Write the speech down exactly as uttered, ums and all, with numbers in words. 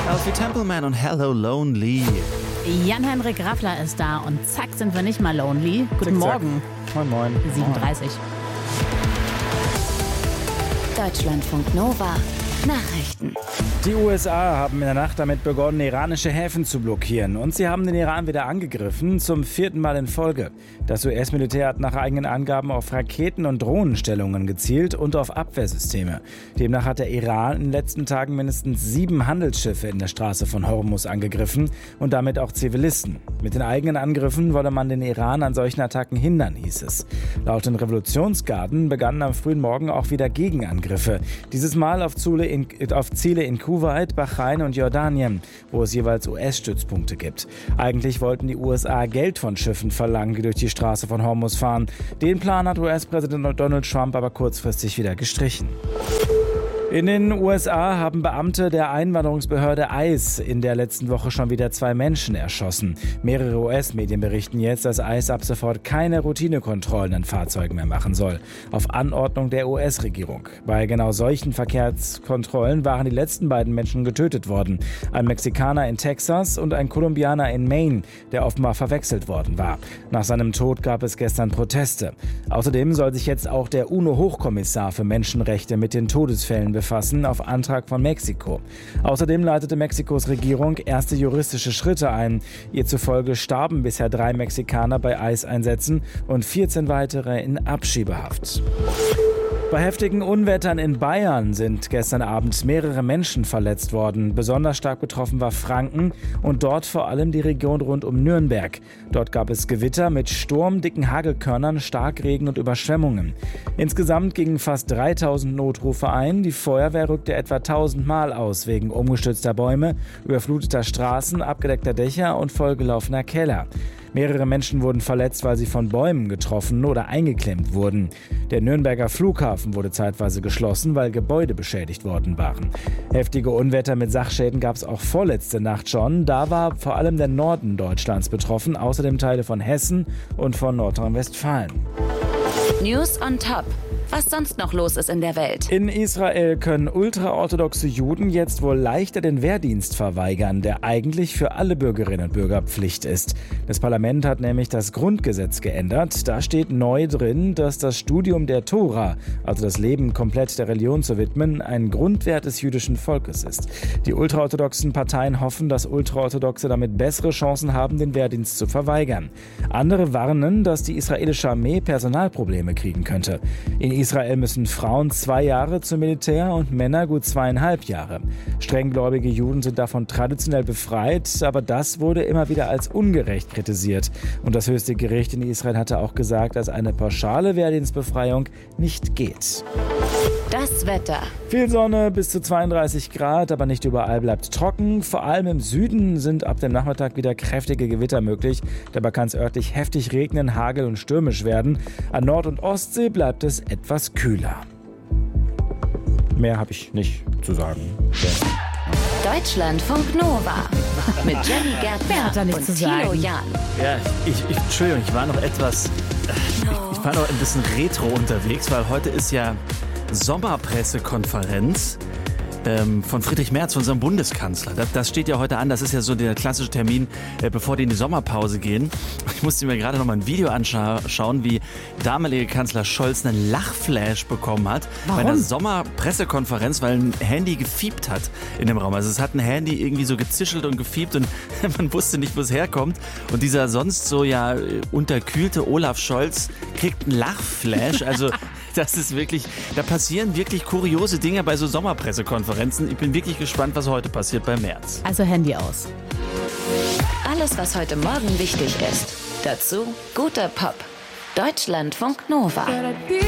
Elfie Templeman und Hello Lonely. Jan-Henrik Raffler ist da und zack sind wir nicht mal lonely. Guten Zack, zack. Morgen. Moin, moin. sieben Uhr dreißig. Deutschlandfunk Nova. Nachrichten. Die U S A haben in der Nacht damit begonnen, iranische Häfen zu blockieren. Und sie haben den Iran wieder angegriffen, zum vierten Mal in Folge. Das U S-Militär hat nach eigenen Angaben auf Raketen- und Drohnenstellungen gezielt und auf Abwehrsysteme. Demnach hat der Iran in den letzten Tagen mindestens sieben Handelsschiffe in der Straße von Hormuz angegriffen und damit auch Zivilisten. Mit den eigenen Angriffen wolle man den Iran an solchen Attacken hindern, hieß es. Laut den Revolutionsgarden begannen am frühen Morgen auch wieder Gegenangriffe. Dieses Mal auf Ziele in, auf Ziele in Kuwait, Bahrain und Jordanien, wo es jeweils U S-Stützpunkte gibt. Eigentlich wollten die U S A Geld von Schiffen verlangen, die durch die Straße von Hormuz fahren. Den Plan hat U S-Präsident Donald Trump aber kurzfristig wieder gestrichen. In den U S A haben Beamte der Einwanderungsbehörde ICE in der letzten Woche schon wieder zwei Menschen erschossen. Mehrere U S-Medien berichten jetzt, dass ICE ab sofort keine Routinekontrollen an Fahrzeugen mehr machen soll. Auf Anordnung der U S-Regierung. Bei genau solchen Verkehrskontrollen waren die letzten beiden Menschen getötet worden. Ein Mexikaner in Texas und ein Kolumbianer in Maine, der offenbar verwechselt worden war. Nach seinem Tod gab es gestern Proteste. Außerdem soll sich jetzt auch der UNO-Hochkommissar für Menschenrechte mit den Todesfällen befassen, auf Antrag von Mexiko. Außerdem leitete Mexikos Regierung erste juristische Schritte ein. Ihr zufolge starben bisher drei Mexikaner bei ICE-Einsätzen und vierzehn weitere in Abschiebehaft. Bei heftigen Unwettern in Bayern sind gestern Abend mehrere Menschen verletzt worden. Besonders stark betroffen war Franken und dort vor allem die Region rund um Nürnberg. Dort gab es Gewitter mit Sturm, dicken Hagelkörnern, Starkregen und Überschwemmungen. Insgesamt gingen fast dreitausend Notrufe ein. Die Feuerwehr rückte etwa tausend Mal aus wegen umgestürzter Bäume, überfluteter Straßen, abgedeckter Dächer und vollgelaufener Keller. Mehrere Menschen wurden verletzt, weil sie von Bäumen getroffen oder eingeklemmt wurden. Der Nürnberger Flughafen wurde zeitweise geschlossen, weil Gebäude beschädigt worden waren. Heftige Unwetter mit Sachschäden gab es auch vorletzte Nacht schon. Da war vor allem der Norden Deutschlands betroffen, außerdem Teile von Hessen und von Nordrhein-Westfalen. News on Top. Was sonst noch los ist in der Welt. In Israel können ultraorthodoxe Juden jetzt wohl leichter den Wehrdienst verweigern, der eigentlich für alle Bürgerinnen und Bürger Pflicht ist. Das Parlament hat nämlich das Grundgesetz geändert. Da steht neu drin, dass das Studium der Tora, also das Leben komplett der Religion zu widmen, ein Grundwert des jüdischen Volkes ist. Die ultraorthodoxen Parteien hoffen, dass Ultraorthodoxe damit bessere Chancen haben, den Wehrdienst zu verweigern. Andere warnen, dass die israelische Armee Personalprobleme kriegen könnte. In Israel müssen Frauen zwei Jahre zum Militär und Männer gut zweieinhalb Jahre. Strenggläubige Juden sind davon traditionell befreit, aber das wurde immer wieder als ungerecht kritisiert. Und das höchste Gericht in Israel hatte auch gesagt, dass eine pauschale Wehrdienstbefreiung nicht geht. Das Wetter. Viel Sonne, bis zu zweiunddreißig Grad, aber nicht überall bleibt trocken. Vor allem im Süden sind ab dem Nachmittag wieder kräftige Gewitter möglich. Dabei kann es örtlich heftig regnen, hageln und stürmisch werden. An Nord- und Ostsee bleibt es etwas kühler. Mehr habe ich nicht zu sagen. Ja. Deutschlandfunk Nova. Mit Jenny Wer hat da Gärtner nichts und zu Thilo sagen? Jahn. Ja, ich, ich, Entschuldigung, ich war noch etwas, ich, ich war noch ein bisschen retro unterwegs, weil heute ist ja Sommerpressekonferenz ähm, von Friedrich Merz, von unserem Bundeskanzler. Das, das steht ja heute an, das ist ja so der klassische Termin, äh, bevor die in die Sommerpause gehen. Ich musste mir gerade noch mal ein Video anschauen, wie damalige Kanzler Scholz einen Lachflash bekommen hat. Warum? Bei einer Sommerpressekonferenz, weil ein Handy gefiebt hat in dem Raum. Also es hat ein Handy irgendwie so gezischelt und gefiebt und man wusste nicht, wo es herkommt. Und dieser sonst so ja unterkühlte Olaf Scholz kriegt einen Lachflash. Also das ist wirklich, da passieren wirklich kuriose Dinge bei so Sommerpressekonferenzen. Ich bin wirklich gespannt, was heute passiert bei Merz. Also Handy aus. Alles, was heute Morgen wichtig ist. Dazu guter Pop. Deutschlandfunk Nova.